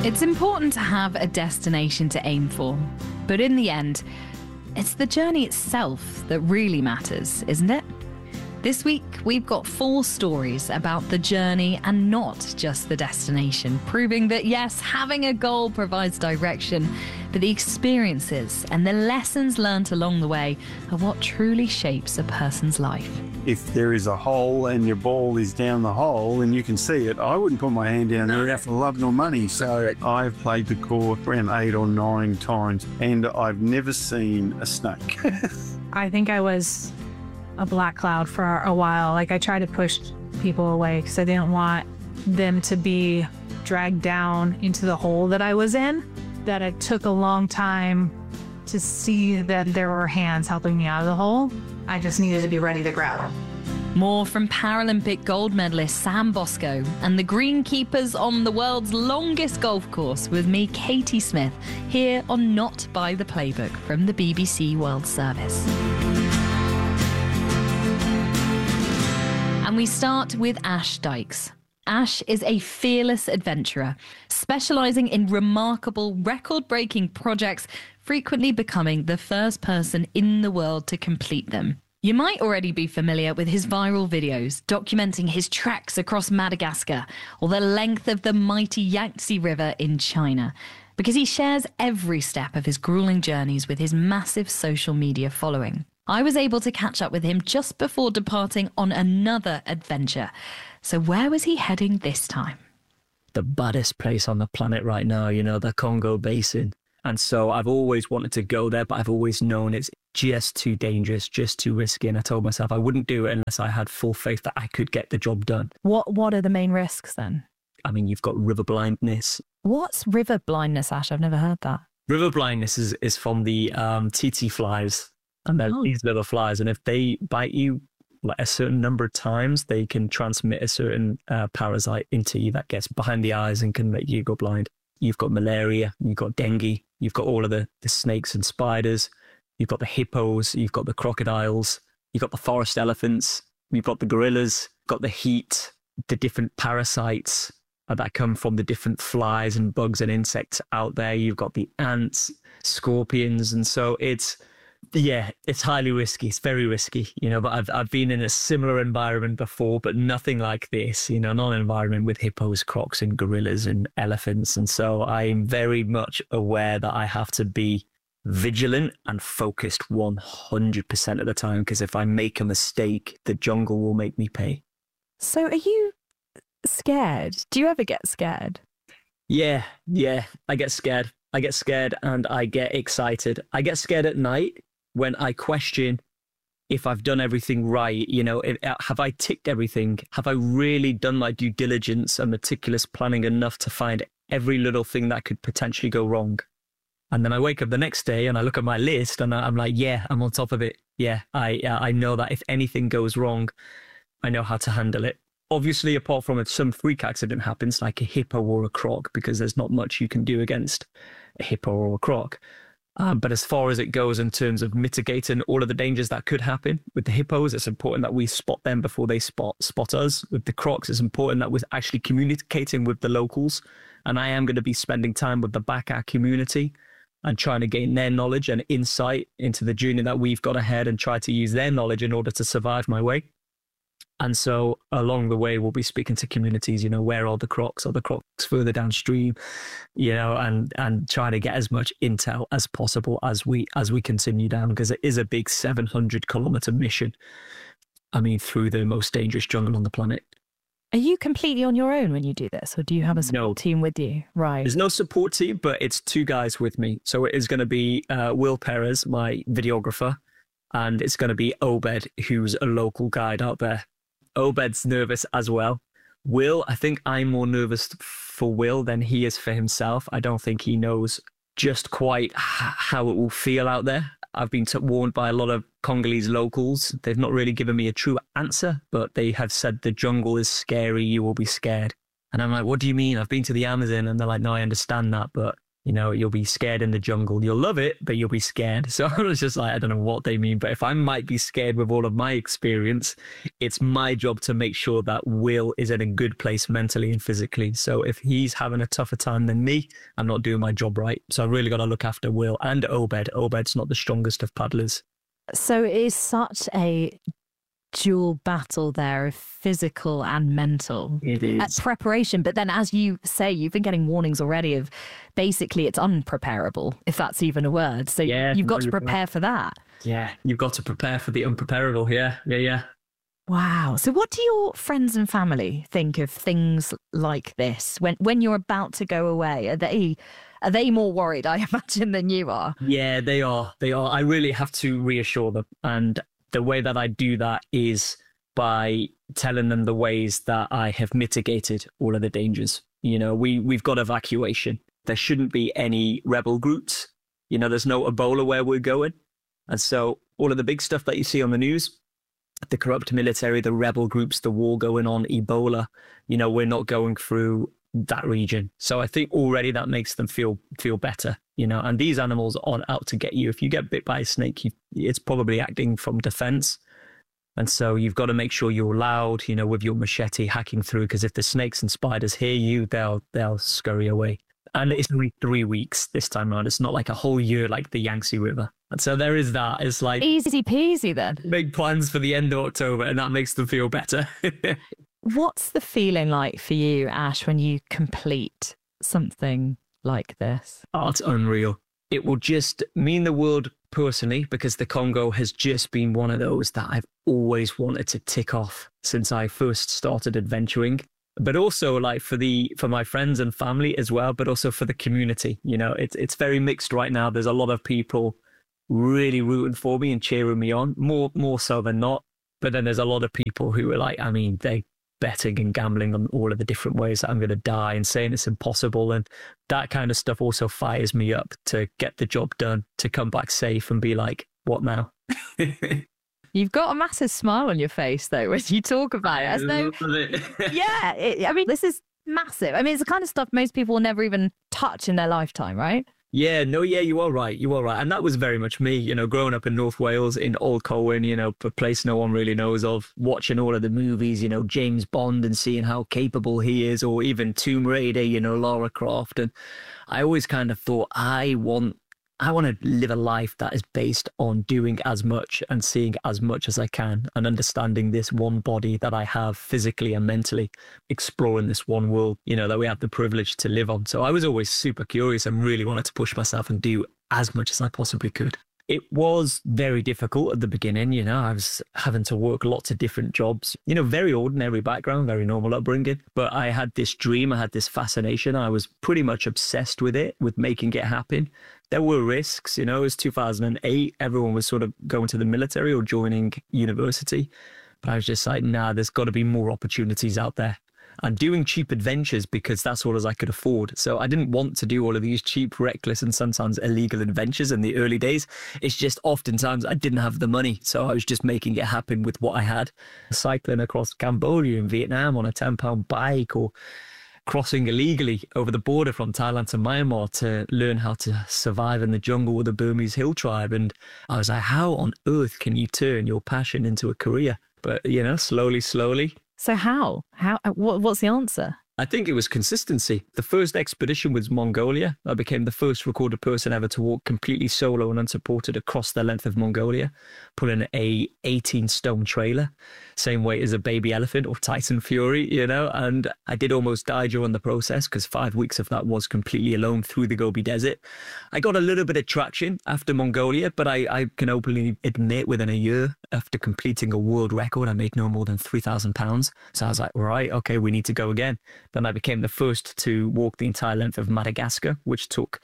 It's important to have a destination to aim for, but in the end, it's the journey itself that really matters, isn't it? This week, we've got 4 stories about the journey and not just the destination, proving that yes, having a goal provides direction, but the experiences and the lessons learned along the way are what truly shapes a person's life. If there is a hole and your ball is down the hole and you can see it, I wouldn't put my hand down there out for love nor money. So I've played the course around 8 or 9 times and I've never seen a snake. I think I was a black cloud for a while. Like, I tried to push people away because I didn't want them to be dragged down into the hole that I was in. That it took a long time to see that there were hands helping me out of the hole. I just needed to be ready to grab. More from Paralympic gold medalist Sam Bosco and the greenkeepers on the world's longest golf course with me, Katie Smith, here on Not by the Playbook from the BBC World Service. And we start with Ash Dykes. Ash is a fearless adventurer, specialising in remarkable, record-breaking projects, frequently becoming the first person in the world to complete them. You might already be familiar with his viral videos documenting his treks across Madagascar or the length of the mighty Yangtze River in China, because he shares every step of his grueling journeys with his massive social media following. I was able to catch up with him just before departing on another adventure. So where was he heading this time? The baddest place on the planet right now, the Congo Basin. And so I've always wanted to go there, but I've always known it's just too dangerous, just too risky. And I told myself I wouldn't do it unless I had full faith that I could get the job done. What are the main risks then? I mean, you've got river blindness. What's river blindness, Ash? I've never heard that. River blindness is from the tsetse flies. And they're these little flies. And if they bite you like a certain number of times, they can transmit a certain parasite into you that gets behind the eyes and can make you go blind. You've got malaria, you've got dengue, you've got all of the snakes and spiders, you've got the hippos, you've got the crocodiles, you've got the forest elephants, you've got the gorillas, you've got the heat, the different parasites that come from the different flies and bugs and insects out there. You've got the ants, scorpions. And so it's highly risky. It's very risky, but I've been in a similar environment before, but nothing like this, not an environment with hippos, crocs and gorillas and elephants. And so I'm very much aware that I have to be vigilant and focused 100% of the time, because if I make a mistake, the jungle will make me pay. So are you scared? Do you ever get scared? Yeah, I get scared. I get scared and I get excited. I get scared at night when I question if I've done everything right. Have I ticked everything? Have I really done my due diligence and meticulous planning enough to find every little thing that could potentially go wrong? And then I wake up the next day and I look at my list and I'm like, yeah, I'm on top of it. Yeah, I know that if anything goes wrong, I know how to handle it. Obviously, apart from if some freak accident happens, like a hippo or a croc, because there's not much you can do against a hippo or a croc. But as far as it goes in terms of mitigating all of the dangers that could happen with the hippos, it's important that we spot them before they spot us. With the crocs, it's important that we're actually communicating with the locals. And I am going to be spending time with the Baka community and trying to gain their knowledge and insight into the journey that we've got ahead and try to use their knowledge in order to survive my way. And so along the way, we'll be speaking to communities, where are the crocs? Are the crocs further downstream? And trying to get as much intel as possible as we continue down, because it is a big 700-kilometer mission. I mean, through the most dangerous jungle on the planet. Are you completely on your own when you do this, or do you have a support team with you? Right. There's no support team, but it's 2 guys with me. So it is going to be Will Perez, my videographer, and it's going to be Obed, who's a local guide out there. Obed's nervous as well. Will, I think I'm more nervous for Will than he is for himself. I don't think he knows just quite how it will feel out there. I've been warned by a lot of Congolese locals. They've not really given me a true answer, but they have said the jungle is scary, you will be scared. And I'm like, what do you mean? I've been to the Amazon. And they're like, no, I understand that, but You'll be scared in the jungle. You'll love it, but you'll be scared. So I was just like, I don't know what they mean, but if I might be scared with all of my experience, it's my job to make sure that Will is in a good place mentally and physically. So if he's having a tougher time than me, I'm not doing my job right. So I really got to look after Will and Obed. Obed's not the strongest of paddlers. So it is such a dual battle there of physical and mental. It is. Preparation. But then, as you say, you've been getting warnings already of basically it's unpreparable, if that's even a word. So you've got to prepare for that. Yeah, you've got to prepare for the unpreparable. Yeah. Wow. So what do your friends and family think of things like this when you're about to go away? Are they more worried, I imagine, than you are? Yeah, they are. I really have to reassure them. And the way that I do that is by telling them the ways that I have mitigated all of the dangers. We've got evacuation. There shouldn't be any rebel groups. There's no Ebola where we're going. And so all of the big stuff that you see on the news, the corrupt military, the rebel groups, the war going on, Ebola, we're not going through that region. So I think already that makes them feel better, and these animals aren't out to get you. If you get bit by a snake, it's probably acting from defense. And so you've got to make sure you're loud, with your machete hacking through, because if the snakes and spiders hear you, they'll scurry away. And it's only 3 weeks this time around. It's not like a whole year like the Yangtze River. And so there is that. It's like easy peasy then. Make plans for the end of October, and that makes them feel better. What's the feeling like for you, Ash, when you complete something like this? Oh, it's unreal. It will just mean the world personally, because the Congo has just been one of those that I've always wanted to tick off since I first started adventuring. But also like for my friends and family as well, but also for the community. It's very mixed right now. There's a lot of people really rooting for me and cheering me on, more so than not. But then there's a lot of people who are like, they betting and gambling on all of the different ways that I'm going to die and saying it's impossible. And that kind of stuff also fires me up to get the job done, to come back safe and be like, what now? You've got a massive smile on your face, though, when you talk about it. This is massive. It's the kind of stuff most people will never even touch in their lifetime, right? Yeah, you are right. And that was very much me, growing up in North Wales, in Old Colwyn, a place no one really knows of, watching all of the movies, James Bond and seeing how capable he is, or even Tomb Raider, Lara Croft. And I always kind of thought, I want to live a life that is based on doing as much and seeing as much as I can and understanding this one body that I have physically and mentally, exploring this one world, that we have the privilege to live on. So I was always super curious and really wanted to push myself and do as much as I possibly could. It was very difficult at the beginning, I was having to work lots of different jobs, very ordinary background, very normal upbringing. But I had this dream, I had this fascination. I was pretty much obsessed with it, with making it happen. There were risks, it was 2008. Everyone was sort of going to the military or joining university. But I was just like, nah, there's got to be more opportunities out there. And doing cheap adventures because that's all as I could afford. So I didn't want to do all of these cheap, reckless and sometimes illegal adventures in the early days. It's just oftentimes I didn't have the money. So I was just making it happen with what I had. Cycling across Cambodia and Vietnam on a £10 bike, or crossing illegally over the border from Thailand to Myanmar to learn how to survive in the jungle with the Burmese hill tribe. And I was like, how on earth can you turn your passion into a career? But, slowly. So how? What's the answer? I think it was consistency. The first expedition was Mongolia. I became the first recorded person ever to walk completely solo and unsupported across the length of Mongolia, pulling a 18-stone trailer, same weight as a baby elephant or Tyson Fury, and I did almost die during the process because 5 weeks of that was completely alone through the Gobi Desert. I got a little bit of traction after Mongolia, but I can openly admit within a year after completing a world record, I made no more than £3,000. So I was like, right, okay, we need to go again. Then I became the first to walk the entire length of Madagascar, which took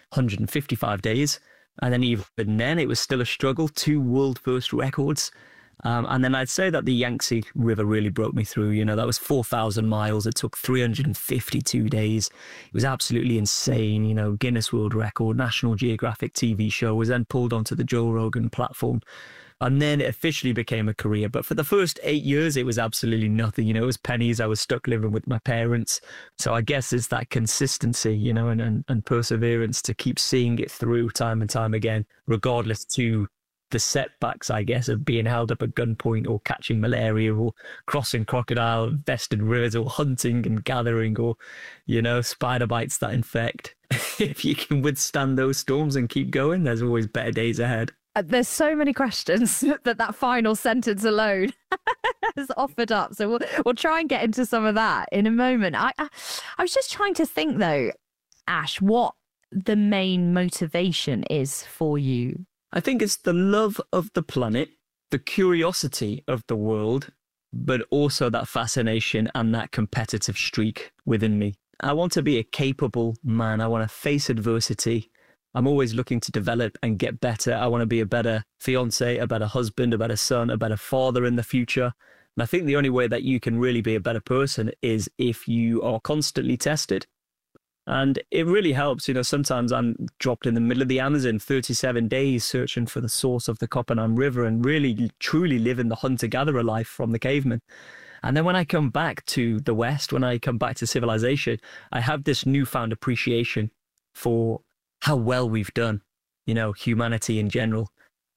155 days. And then even then, it was still a struggle, 2 world first records. And then I'd say that the Yangtze River really broke me through. That was 4,000 miles. It took 352 days. It was absolutely insane. Guinness World Record, National Geographic TV show, was then pulled onto the Joe Rogan platform. And then it officially became a career. But for the first 8 years, it was absolutely nothing. You know, it was pennies. I was stuck living with my parents. So I guess it's that consistency, you know, and perseverance to keep seeing it through time and time again, regardless to the setbacks, I guess, of being held up at gunpoint or catching malaria or crossing crocodile infested rivers or hunting and gathering or, you know, spider bites that infect. If you can withstand those storms and keep going, there's always better days ahead. There's so many questions that final sentence alone has offered up. So we'll try and get into some of that in a moment. I was just trying to think, though, Ash, what the main motivation is for you. I think it's the love of the planet, the curiosity of the world, but also that fascination and that competitive streak within me. I want to be a capable man. I want to face adversity. I'm always looking to develop and get better. I want to be a better fiance, a better husband, a better son, a better father in the future. And I think the only way that you can really be a better person is if you are constantly tested. And it really helps. You know, sometimes I'm dropped in the middle of the Amazon 37 days searching for the source of the Copenhagen River and really, truly living the hunter-gatherer life from the caveman. And then when I come back to the West, when I come back to civilization, I have this newfound appreciation for how well we've done, you know, humanity in general.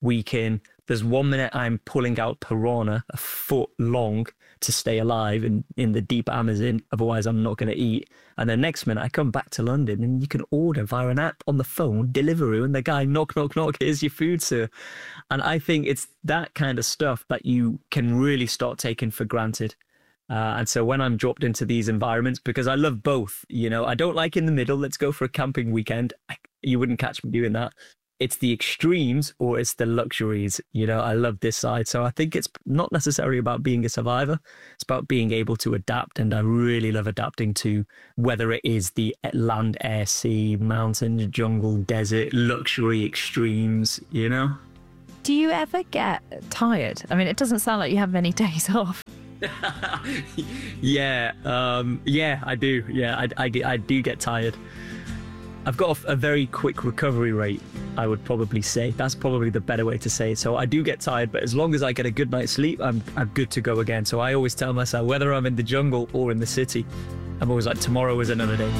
There's 1 minute I'm pulling out piranha a foot long to stay alive in the deep Amazon, otherwise I'm not going to eat. And the next minute I come back to London and you can order via an app on the phone, Deliveroo, and the guy, knock, knock, knock, here's your food, sir. And I think it's that kind of stuff that you can really start taking for granted. And so when I'm dropped into these environments, because I love both, you know, I don't like in the middle, let's go for a camping weekend. You wouldn't catch me doing that. It's the extremes or it's the luxuries. You know, I love this side. So I think it's not necessarily about being a survivor. It's about being able to adapt. And I really love adapting to whether it is the land, air, sea, mountain, jungle, desert, luxury extremes, you know? Do you ever get tired? I mean, it doesn't sound like you have many days off. Yeah, I do. Yeah, I do get tired. I've got a very quick recovery rate, I would probably say. That's probably the better way to say it. So I do get tired, but as long as I get a good night's sleep, I'm good to go again. So I always tell myself, whether I'm in the jungle or in the city, I'm always like, tomorrow is another day.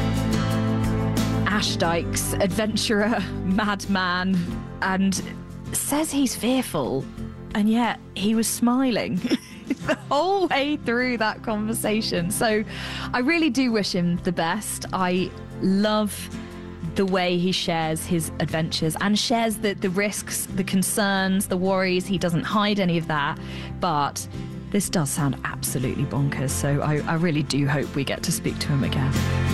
Ash Dykes, adventurer, madman, and says he's fearful, and yet he was smiling the whole way through that conversation. So I really do wish him the best. I love the way he shares his adventures and shares the risks, the concerns, the worries. He doesn't hide any of that, but this does sound absolutely bonkers. So I really do hope we get to speak to him again.